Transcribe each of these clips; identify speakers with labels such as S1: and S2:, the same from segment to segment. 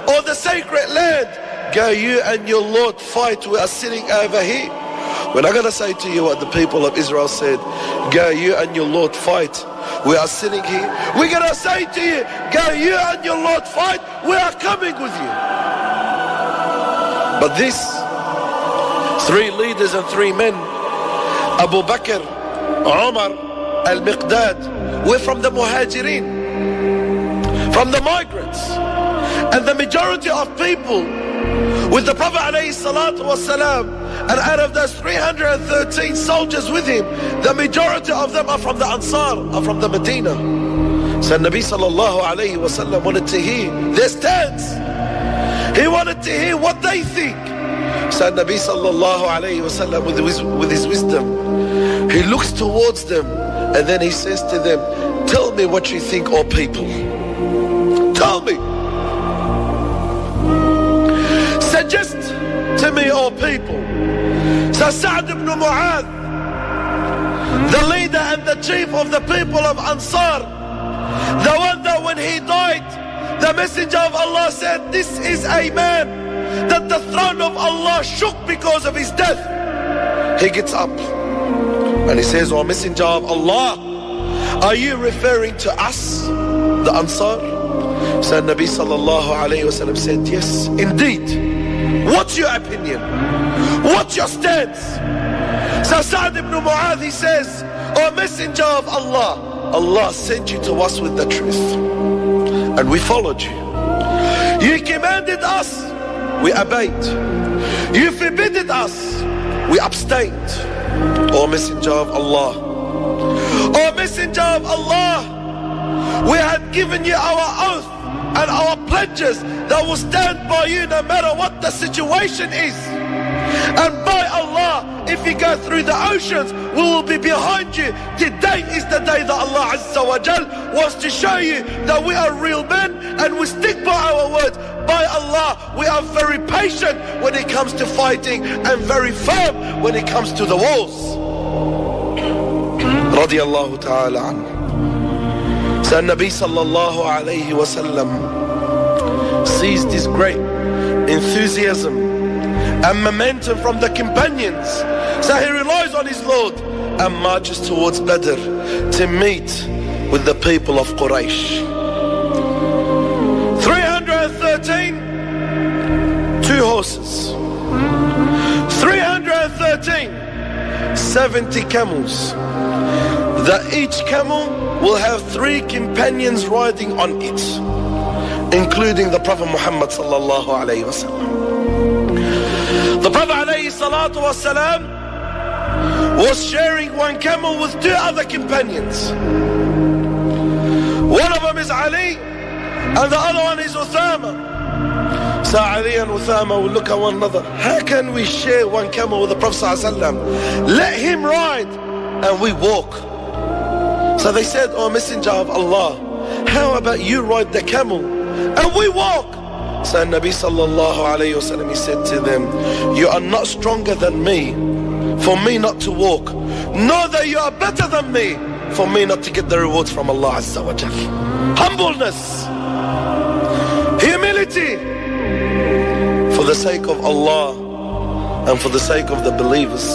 S1: or the sacred land. Go you and your Lord fight. We are sitting over here. We're not going to say to you what the people of Israel said. Go you and your Lord fight. We are sitting here. We're going to say to you, go you and your Lord fight. We are coming with you. But these three leaders and three men, Abu Bakr, Umar, Al-Miqdad, were from the Muhajirin, from the migrants. And the majority of people with the Prophet ﷺ, and out of those 313 soldiers with him, the majority of them are from the Ansar, are from the Medina. So Nabi sallallahu alayhi wa sallam wanted to hear their stance. He wanted to hear what they think. So Nabi sallallahu alayhi wa sallam, with his wisdom, he looks towards them and then he says to them, tell me what you think, O people. Tell me. Suggest to me, O people. So Sa'd ibn Mu'adh, the leader and the chief of the people of Ansar, the one that when he died, the messenger of Allah said, this is a man that the throne of Allah shook because of his death. He gets up and he says, O messenger of Allah, are you referring to us, the Ansar? So Nabi sallallahu alayhi wa sallam said, yes, indeed. What's your opinion? What's your stance? So Sa'd ibn Mu'adh, he says, O messenger of Allah, Allah sent you to us with the truth, and we followed you. You commanded us, we obeyed. You forbidden us, we abstained. O messenger of Allah, O messenger of Allah, we had given you our oath and our pledges that will stand by you no matter what the situation is. And by Allah, if you go through the oceans, we will be behind you. Today is the day that Allah Azza wa Jal wants to show you that we are real men and we stick by our words. By Allah, we are very patient when it comes to fighting and very firm when it comes to the wars. Radiallahu ta'ala anhu. So Nabi sallallahu alayhi wa sallam sees this great enthusiasm and momentum from the companions. So he relies on his Lord and marches towards Badr to meet with the people of Quraysh. 313, 2 horses. 313, 70 camels. That each camel will have 3 companions riding on it, including the Prophet Muhammad sallallahu alayhi wa sallam. The Prophet alayhi salatu wa salam was sharing one camel with 2 other companions. One of them is Ali and the other one is Uthama. So Ali and Uthama will look at one another. How can we share one camel with the Prophet sallallahu alayhi wa sallam? Let him ride and we walk. So they said, O messenger of Allah, how about you ride the camel and we walk? So Nabi sallallahu alayhi wa sallam, he said to them, you are not stronger than me for me not to walk, nor that you are better than me for me not to get the rewards from Allah Azza wa Jal. Humbleness, humility, for the sake of Allah and for the sake of the believers.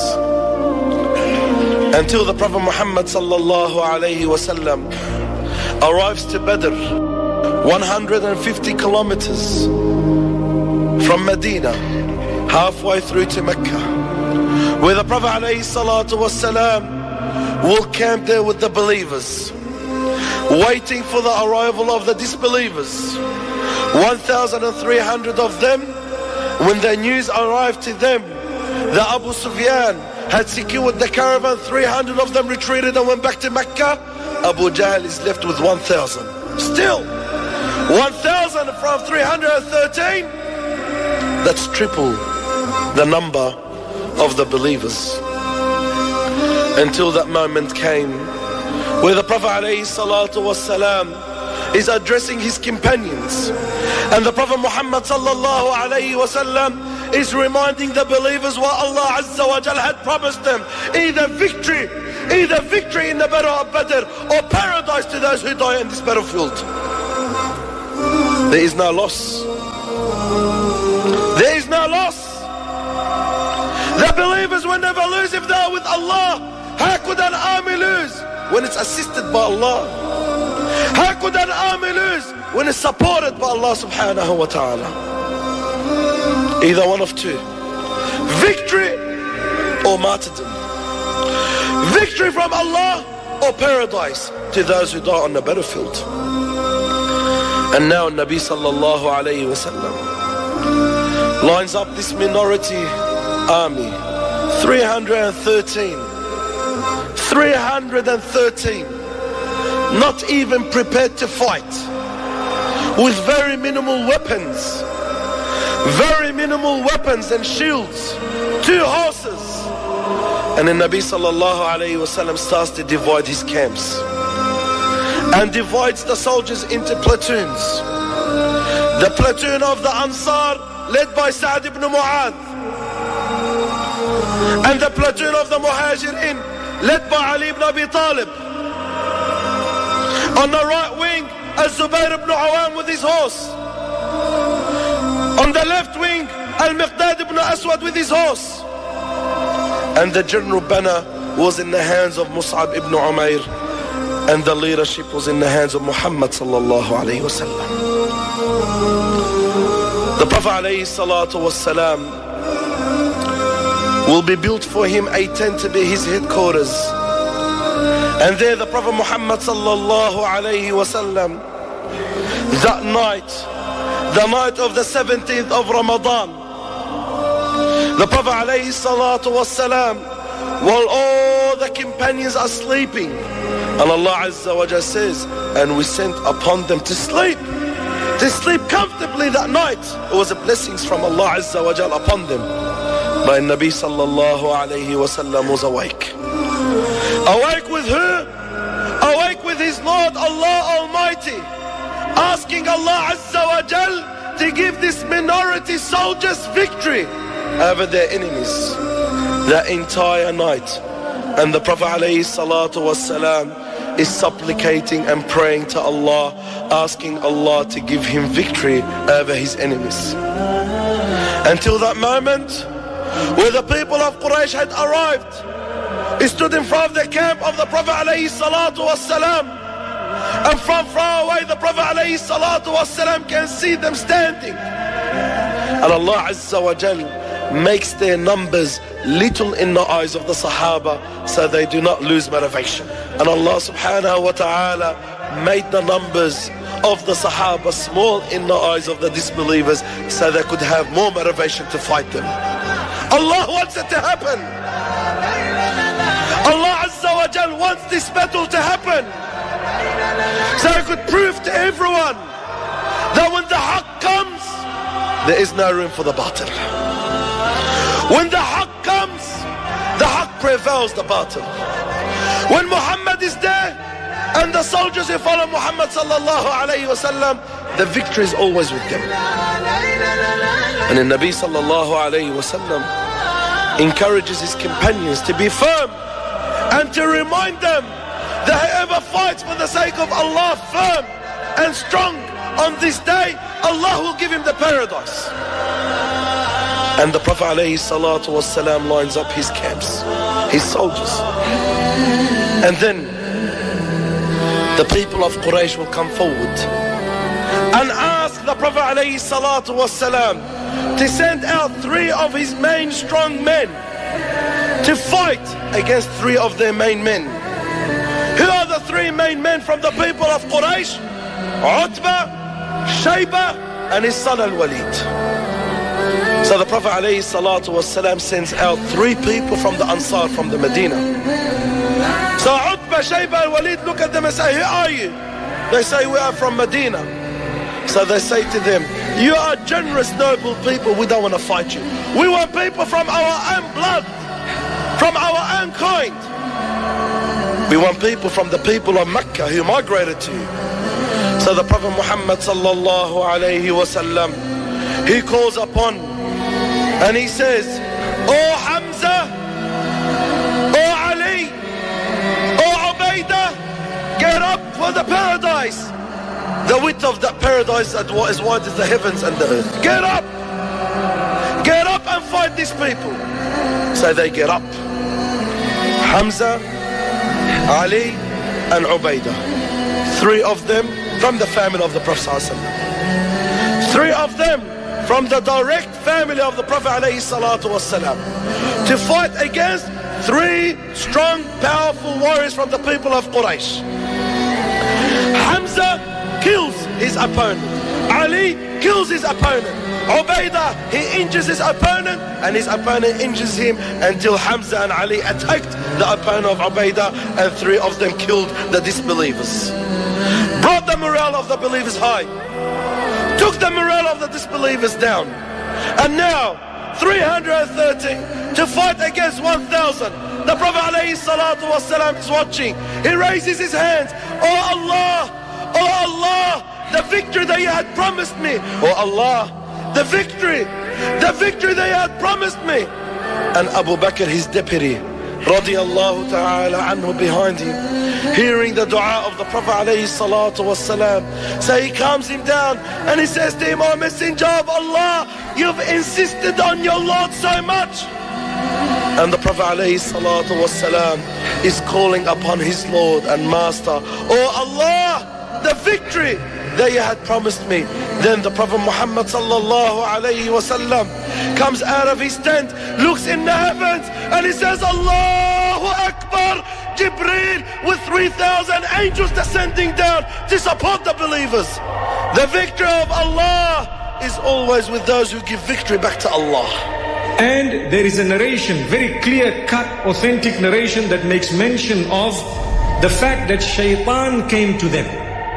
S1: Until the Prophet Muhammad sallallahu alayhi wa sallam arrives to Badr, 150 kilometers from Medina, halfway through to Mecca, where the Prophet alayhi salatu wa salam will camp there with the believers, waiting for the arrival of the disbelievers. 1,300 of them, when the news arrived to them that Abu Sufyan had secured the caravan, 300 of them retreated and went back to Mecca. Abu Jahl is left with 1,000. Still, 1,000 from 313, that's triple the number of the believers. Until that moment came where the Prophet ﷺ is addressing his companions, and the Prophet Muhammad ﷺ is reminding the believers what Allah Azza wa Jal had promised them, either victory in the battle of Badr, or paradise to those who die in this battlefield. There is no loss, There is no loss. The believers will never lose if they are with Allah. How could an army lose when it's assisted by Allah? How could an army lose when it's supported by Allah subhanahu wa ta'ala? Either one of two. Victory or martyrdom. Victory from Allah or paradise to those who die on the battlefield. And now Nabi sallallahu alayhi wa sallam lines up this minority army. 313. Not even prepared to fight. With very minimal weapons. Very minimal weapons and shields. 2 horses. And then Nabi sallallahu alayhi wa sallam starts to divide his camps. And divides the soldiers into platoons. The platoon of the Ansar led by Sa'd ibn Mu'adh. And the platoon of the Muhajirin led by Ali ibn Abi Talib. On the right wing, Al-Zubayr ibn Awam with his horse. On the left wing, Al-Miqdad ibn Aswad with his horse. And the general banner was in the hands of Mus'ab ibn Umair. And the leadership was in the hands of Muhammad sallallahu alayhi wa sallam. The Prophet alayhi salatu was salam will be built for him a tent to be his headquarters. And there the Prophet Muhammad sallallahu alayhi wa sallam, that night, the night of the 17th of Ramadan, the Prophet alayhi salatu was salam, while all the companions are sleeping, and Allah Azza wa Jalla says, and we sent upon them to sleep comfortably that night. It was a blessings from Allah Azza wa Jalla upon them. But Nabi sallallahu alayhi wa sallam was awake. Awake with who? Awake with his Lord Allah Almighty, asking Allah Azza wa Jal to give this minority soldiers victory over their enemies the entire night. And the Prophet alayhi salatu was salam is supplicating and praying to Allah, asking Allah to give him victory over his enemies. Until that moment where the people of Quraysh had arrived, he stood in front of the camp of the Prophet alayhi salatu was salam, and from far away the Prophet alayhi salatu was salam can see them standing. And Allah Azza wa Jal makes their numbers little in the eyes of the Sahaba, so they do not lose motivation. And Allah subhanahu wa ta'ala made the numbers of the Sahaba small in the eyes of the disbelievers, so they could have more motivation to fight them. Allah wants it to happen. Allah Azza wa Jal wants this battle to happen, so He could prove to everyone that when the haqq comes, there is no room for the batil. When the haqq comes, the haqq prevails the batil. When Muhammad is there and the soldiers who follow Muhammad sallallahu alayhi wa sallam, the victory is always with them. And the Nabi sallallahu alayhi wa sallam encourages his companions to be firm and to remind them that whoever fights for the sake of Allah firm and strong on this day, Allah will give him the paradise. And the Prophet alayhi salatu wassalam lines up his camps, his soldiers. And then the people of Quraysh will come forward and ask the Prophet alayhi salatu wassalam to send out 3 of his main strong men to fight against 3 of their main men. Who are the 3 main men from the people of Quraysh? Utbah, Shayba, and his son Al-Walid. So the Prophet alayhi salatu wasalam sends out 3 people from the Ansar, from the Medina. So Utbah, Shayba, Al-Walid look at them and say, who are you? They say, we are from Medina. So they say to them, you are generous, noble people, we don't want to fight you. We want people from our own blood, from our own kind. We want people from the people of Mecca who migrated to you. So the Prophet Muhammad sallallahu alayhi wa sallam, he calls upon and he says, O Hamza, O Ali, O Ubaidah, get up for the paradise. The width of that paradise is as wide as the heavens and the earth. Get up! Get up and fight these people. So they get up. Hamza, Ali and Ubaidah. 3 of them from the family of the Prophet ﷺ. 3 of them from the direct family of the Prophet ﷺ, to fight against 3 strong, powerful warriors from the people of Quraysh. Hamza kills his opponent. Ali kills his opponent. Ubaidah, he injures his opponent, and his opponent injures him, until Hamza and Ali attacked the opponent of Ubaidah, and 3 of them killed the disbelievers. Brought the morale of the believers high. Took the morale of the disbelievers down. And now 330 to fight against 1,000. The Prophet ﷺ is watching. He raises his hands. Oh Allah, oh Allah, the victory that you had promised me. Oh Allah, the victory that you had promised me. And Abu Bakr, his deputy, radiyallahu ta'ala anhu, behind him, hearing the dua of the Prophet ﷺ. So he calms him down and he says to him, "O Messenger of Allah, you've insisted on your Lord so much." And the Prophet ﷺ is calling upon his Lord and Master, "Oh Allah, the victory that you had promised me." Then the Prophet Muhammad sallallahu alayhi wasallam comes out of his tent, looks in the heavens, and he says, "Allahu Akbar!" Jibreel with 3,000 angels descending down to support the believers. The victory of Allah is always with those who give victory back to Allah.
S2: And there is a narration, very clear-cut, authentic narration, that makes mention of the fact that Shaitan came to them.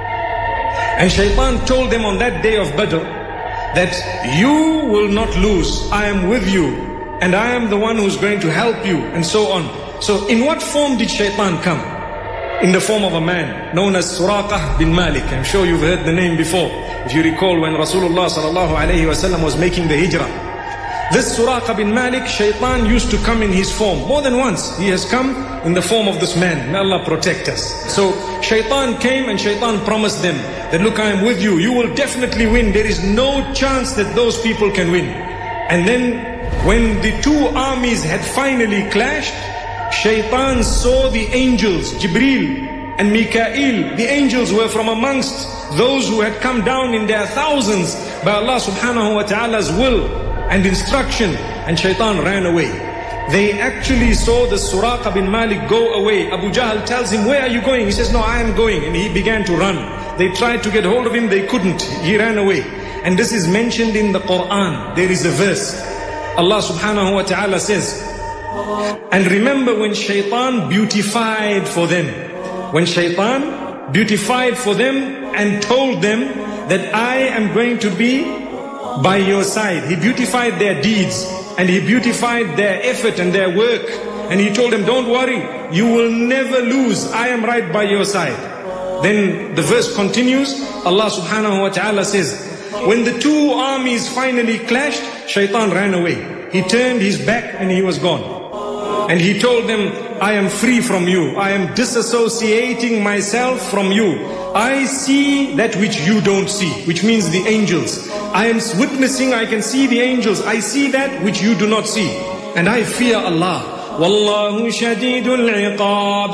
S2: And Shaitan told them on that day of Badr that you will not lose, I am with you, and I am the one who's going to help you, and so on. So in what form did Shaitan come? In the form of a man known as Suraqah bin Malik. I'm sure you've heard the name before. If you recall, when Rasulullah sallallahu alayhi wasallam was making the hijrah, this Suraqah bin Malik, Shaitan used to come in his form. More than once he has come in the form of this man. May Allah protect us. So Shaitan came and Shaitan promised them that, "Look, I am with you, you will definitely win. There is no chance that those people can win." And then when the 2 armies had finally clashed, Shaitan saw the angels, Jibreel and Mikael. The angels were from amongst those who had come down in their thousands by Allah subhanahu wa ta'ala's will and instruction, and Shaitan ran away. They actually saw the Suraqah bin Malik go away. Abu Jahl tells him, "Where are you going?" He says, "No, I am going." And he began to run. They tried to get hold of him, they couldn't. He ran away. And this is mentioned in the Quran. There is a verse. Allah subhanahu wa ta'ala says, "And remember when Shaitan beautified for them." When Shaitan beautified for them and told them that I am going to be by your side. He beautified their deeds and he beautified their effort and their work. And he told them, "Don't worry, you will never lose. I am right by your side." Then the verse continues. Allah subhanahu wa ta'ala says, when the 2 armies finally clashed, Shaitan ran away. He turned his back and he was gone. And he told them, "I am free from you. I am disassociating myself from you. I see that which you don't see," which means the angels. "I am witnessing, I can see the angels. I see that which you do not see. And I fear Allah. Wallahu shadidul iqab."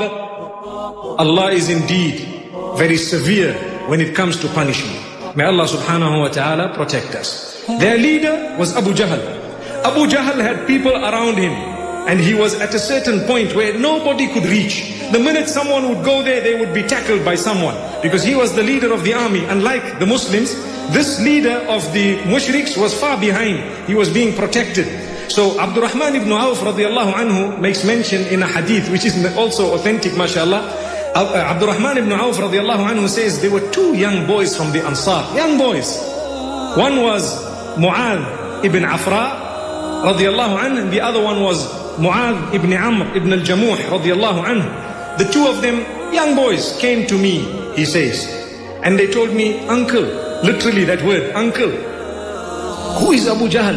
S2: Allah is indeed very severe when it comes to punishment. May Allah subhanahu wa ta'ala protect us. Their leader was Abu Jahl. Abu Jahl had people around him, and he was at a certain point where nobody could reach. The minute someone would go there, they would be tackled by someone, because he was the leader of the army. Unlike the Muslims, this leader of the mushriks was far behind. He was being protected. So Abdurrahman ibn Auf radiallahu anhu makes mention in a hadith, which is also authentic, mashallah. Abdurrahman ibn Auf radiallahu anhu says there were 2 young boys from the Ansar. Young boys. One was Mu'adh ibn Afra radiallahu anhu, and the other one was Mu'adh ibn Amr ibn al-Jamuh radiallahu anhu. The 2 of them, young boys, came to me, he says, and they told me, "Uncle," literally that word, "Uncle, who is Abu Jahl?"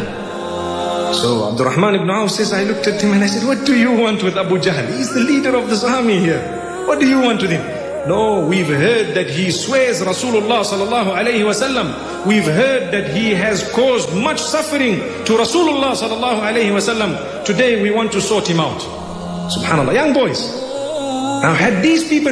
S2: So Abdurrahman ibn Auf says, I looked at him and I said, "What do you want with Abu Jahl? He's the leader of this army here. What do you want with him?" No, we've heard that he swears Rasulullah sallallahu alayhi wasallam. We've heard that he has caused much suffering to Rasulullah sallallahu alayhi wasallam. Today we want to sort him out. Subhanallah, young boys. Now had these people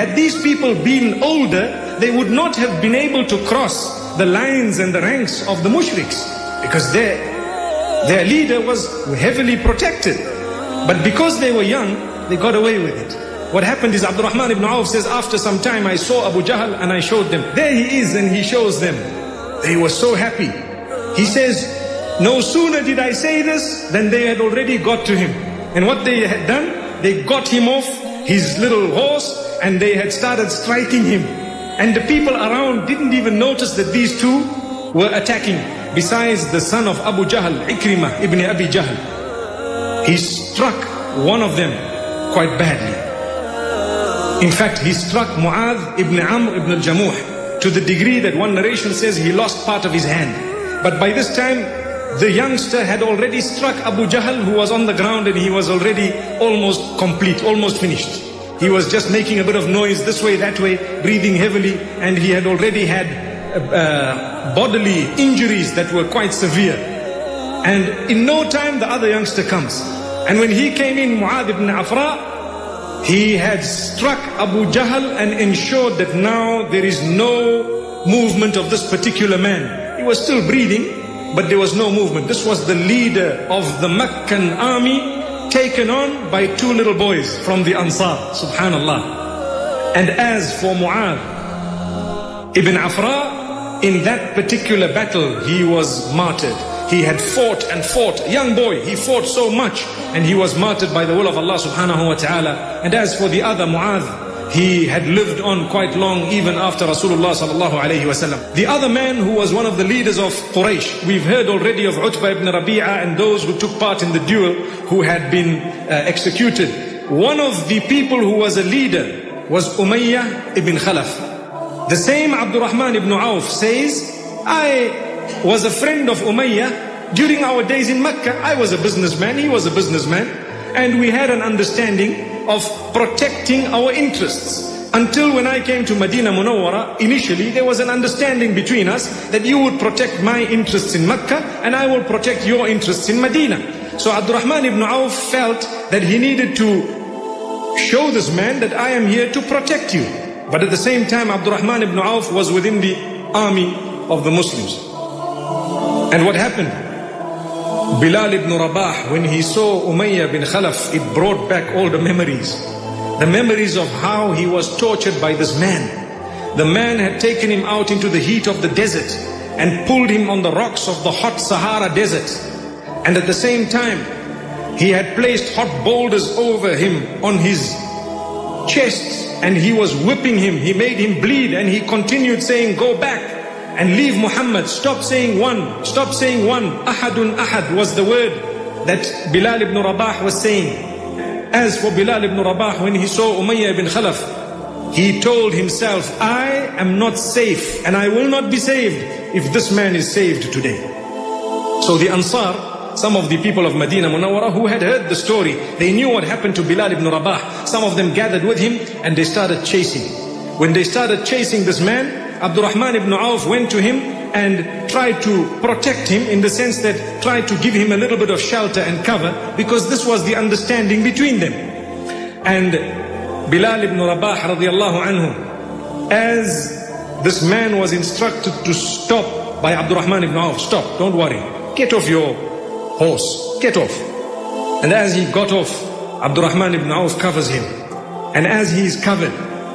S2: been older, they would not have been able to cross the lines and the ranks of the mushriks, because their leader was heavily protected. But because they were young, they got away with it. What happened is Abdurrahman ibn Auf says, after some time I saw Abu Jahl and I showed them. There he is, and he shows them. They were so happy. He says, no sooner did I say this than they had already got to him. And what they had done, they got him off his little horse and they had started striking him. And the people around didn't even notice that these two were attacking. Besides the son of Abu Jahl, Ikrimah ibn Abi Jahl, he struck one of them quite badly. In fact, he struck Mu'adh ibn Amr ibn al-Jamuh to the degree that one narration says he lost part of his hand. But by this time, the youngster had already struck Abu Jahl, who was on the ground, and he was already almost complete, almost finished. He was just making a bit of noise this way, that way, breathing heavily, and he had already had bodily injuries that were quite severe. And in no time, the other youngster comes. And when he came in, Mu'adh ibn Afra, he had struck Abu Jahl and ensured that now there is no movement of this particular man. He was still breathing, but there was no movement. This was the leader of the Meccan army, taken on by two little boys from the Ansar. Subhanallah. And as for Mu'adh ibn Afra, in that particular battle, he was martyred. He had fought and fought. Young boy, he fought so much, and he was martyred by the will of Allah subhanahu wa ta'ala. And as for the other Mu'adh, he had lived on quite long, even after Rasulullah sallallahu alayhi wa sallam. The other man who was one of the leaders of Quraysh, we've heard already of Utbah ibn Rabi'ah and those who took part in the duel who had been executed. One of the people who was a leader was Umayyah ibn Khalaf. The same Abdurrahman ibn Auf says, I was a friend of Umayyah during our days in Mecca. I was a businessman, he was a businessman, and we had an understanding of protecting our interests. Until when I came to Medina Munawwara, initially there was an understanding between us that you would protect my interests in Mecca and I will protect your interests in Medina. So Abdurrahman ibn Auf felt that he needed to show this man that I am here to protect you. But at the same time, Abdurrahman ibn Auf was within the army of the Muslims. And what happened? Bilal ibn Rabah, when he saw Umayyah bin Khalaf, it brought back all the memories. The memories of how he was tortured by this man. The man had taken him out into the heat of the desert and pulled him on the rocks of the hot Sahara desert. And at the same time, he had placed hot boulders over him on his chest, and he was whipping him. He made him bleed, and he continued saying, go back and leave Muhammad. Stop saying one. Stop saying one. Ahadun ahad was the word that Bilal ibn Rabah was saying. As for Bilal ibn Rabah, when he saw Umayyah ibn Khalaf, he told himself, I am not safe and I will not be saved if this man is saved today. So the Ansar, some of the people of Medina Munawwara who had heard the story, they knew what happened to Bilal ibn Rabah. Some of them gathered with him and they started chasing. When they started chasing this man, Abdurrahman ibn Auf went to him and tried to protect him, in the sense that tried to give him a little bit of shelter and cover, because this was the understanding between them. And Bilal ibn Rabah radiallahu anhu, as this man was instructed to stop by Abdurrahman ibn Auf, stop, don't worry, get off your horse, get off. And as he got off, Abdurrahman ibn Auf covers him. And as he is covered,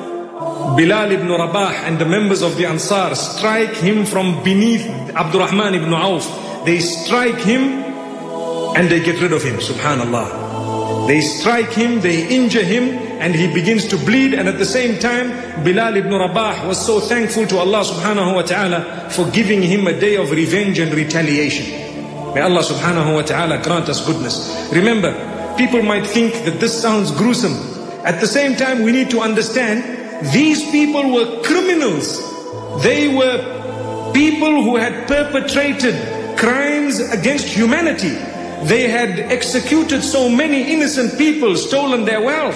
S2: Bilal ibn Rabah and the members of the Ansar strike him from beneath Abdurrahman ibn Auf. They strike him and they get rid of him, subhanallah. They strike him, they injure him, and he begins to bleed. And at the same time, Bilal ibn Rabah was so thankful to Allah subhanahu wa ta'ala for giving him a day of revenge and retaliation. May Allah subhanahu wa ta'ala grant us goodness. Remember, people might think that this sounds gruesome. At the same time, we need to understand these people were criminals. They were people who had perpetrated crimes against humanity. They had executed so many innocent people, stolen their wealth.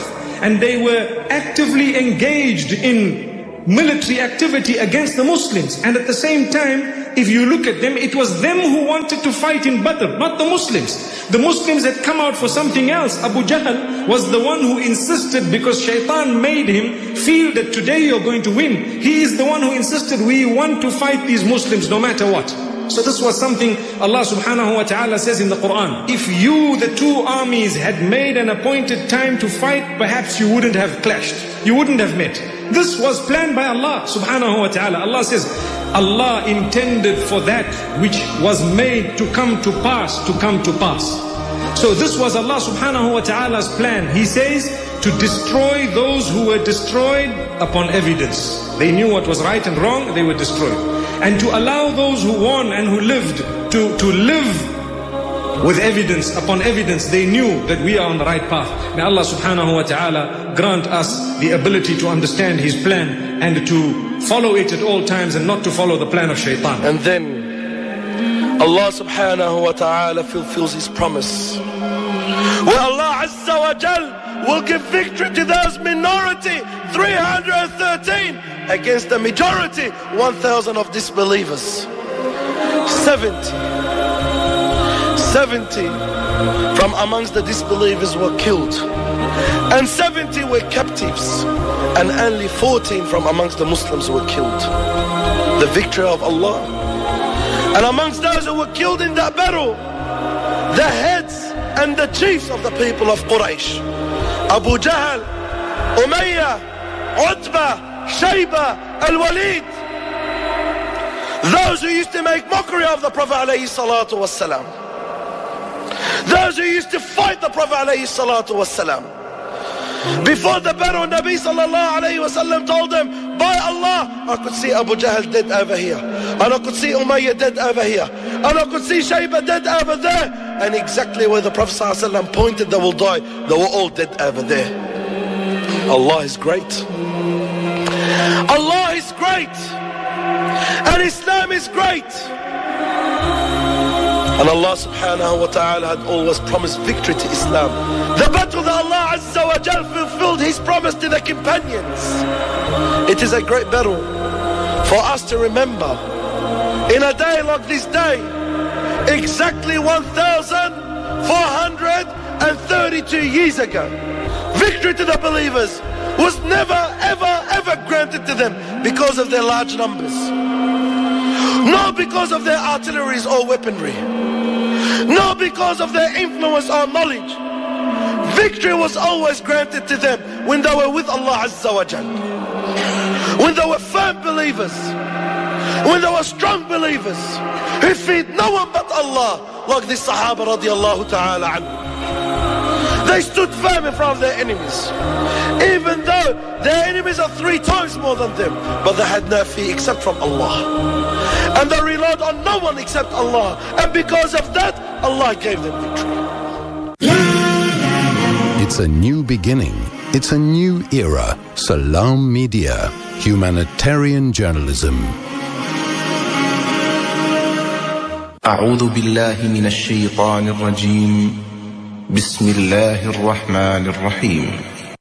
S2: and they were actively engaged in military activity against the Muslims. And at the same time, if you look at them, it was them who wanted to fight in Badr, not the Muslims. The Muslims had come out for something else. Abu Jahl was the one who insisted, because Shaitan made him feel that today you're going to win. He is the one who insisted, we want to fight these Muslims no matter what. So this was something Allah subhanahu wa ta'ala says in the Quran. If you, the two armies, had made an appointed time to fight, perhaps you wouldn't have clashed. You wouldn't have met. This was planned by Allah subhanahu wa ta'ala. Allah says, Allah intended for that which was made to come to pass, to come to pass. So this was Allah subhanahu wa ta'ala's plan. He says to destroy those who were destroyed upon evidence. They knew what was right and wrong, they were destroyed. And to allow those who won and who lived to live with evidence upon evidence. They knew that we are on the right path. May Allah subhanahu wa ta'ala grant us the ability to understand His plan and to follow it at all times and not to follow the plan of shaitan.
S1: And then Allah subhanahu wa ta'ala fulfills His promise, where Allah Azza wa Jal will give victory to those minority, 313, against the majority, 1,000 of disbelievers. 70 from amongst the disbelievers were killed, and 70 were captives, and only 14 from amongst the Muslims were killed. The victory of Allah. And amongst those who were killed in that battle, the heads and the chiefs of the people of Quraysh, Abu Jahl, Umayyah, Utbah, Shayba, Al-Walid, those who used to make mockery of the Prophet alayhi salatu wassalam, those who used to fight the Prophet alayhi salatu wassalam. Before the battle, Nabi sallallahu alayhi wasallam told them, by Allah, I could see Abu Jahl dead over here, and I could see Umayyah dead over here, and I could see Shayba dead over there. And exactly where the Prophet sallallahu alayhi wasallam pointed they will die, they were all dead over there. Allah is great. Allah is great, and Islam is great. And Allah subhanahu wa ta'ala had always promised victory to Islam. The battle that Allah Azza wa Jal fulfilled His promise to the companions. It is a great battle for us to remember. In a day like this day, exactly 1,432 years ago, victory to the believers was never, ever granted to them because of their large numbers. Not because of their artilleries or weaponry. Not because of their influence or knowledge. Victory was always granted to them when they were with Allah Azza wa Jal. When they were firm believers. When they were strong believers. Who feared no one but Allah. Like the Sahaba radiallahu ta'ala anhu. They stood firm in front of their enemies. Even though their enemies are 3 times more than them. But they had no fear except from Allah. And they relied on no one except Allah. And because of that, Allah gave them victory.
S3: It's a new beginning. It's a new era. Salam Media. Humanitarian journalism.
S4: أعوذ بالله من الشيطان الرجيم. بسم الله الرحمن الرحيم.